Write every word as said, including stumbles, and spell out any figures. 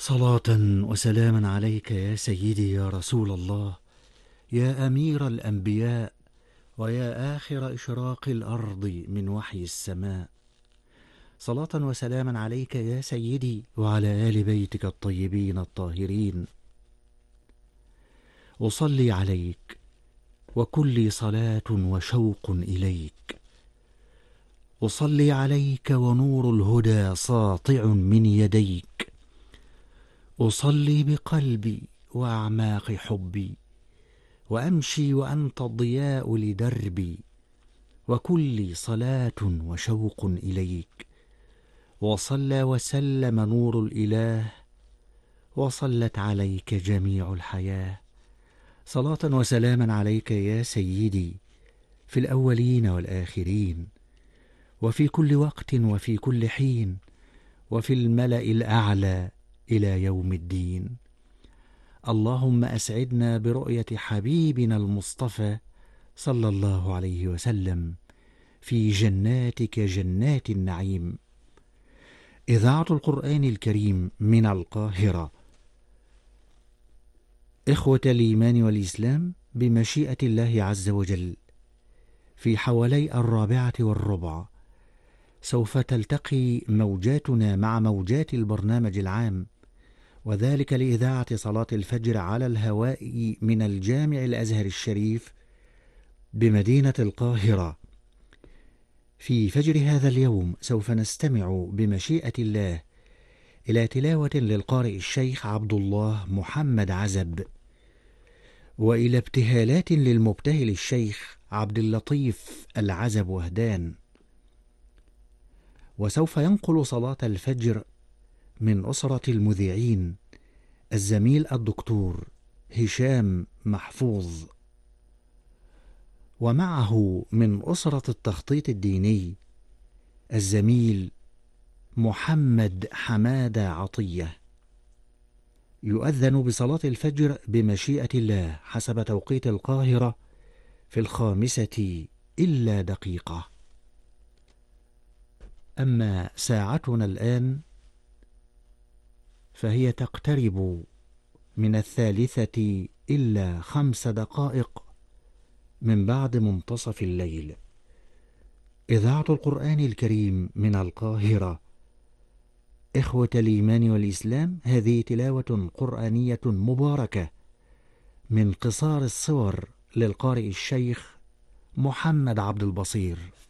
صلاة وسلاما عليك يا سيدي يا رسول الله، يا أمير الأنبياء، ويا آخر إشراق الأرض من وحي السماء. صلاة وسلاما عليك يا سيدي وعلى آل بيتك الطيبين الطاهرين. أصلي عليك وكلي صلاة وشوق إليك. أصلي عليك ونور الهدى ساطع من يديك. أصلي بقلبي وأعماق حبي، وأمشي وأنت الضياء لدربي، وكلي صلاة وشوق إليك. وصلى وسلم نور الإله، وصلت عليك جميع الحياة. صلاة وسلاما عليك يا سيدي في الأولين والآخرين، وفي كل وقت وفي كل حين، وفي الملأ الأعلى إلى يوم الدين. اللهم أسعدنا برؤية حبيبنا المصطفى صلى الله عليه وسلم في جناتك جنات النعيم. إذاعة القرآن الكريم من القاهرة. إخوة الإيمان والإسلام، بمشيئة الله عز وجل في حوالي الرابعة والربع سوف تلتقي موجاتنا مع موجات البرنامج العام، وذلك لإذاعة صلاة الفجر على الهواء من الجامع الأزهر الشريف بمدينة القاهرة. في فجر هذا اليوم سوف نستمع بمشيئة الله إلى تلاوة للقارئ الشيخ عبد الله محمد عزب، وإلى ابتهالات للمبتهل الشيخ عبد اللطيف العزب وهدان. وسوف ينقل صلاة الفجر من أسرة المذيعين الزميل الدكتور هشام محفوظ، ومعه من أسرة التخطيط الديني الزميل محمد حمادة عطية. يؤذن بصلاة الفجر بمشيئة الله حسب توقيت القاهرة في الخامسة إلا دقيقة. أما ساعتنا الآن فهي تقترب من الثالثة إلا خمس دقائق من بعد منتصف الليل. إذاعة القرآن الكريم من القاهرة. إخوة الإيمان والإسلام، هذه تلاوة قرآنية مباركة من قصار الصور للقارئ الشيخ محمد عبد البصير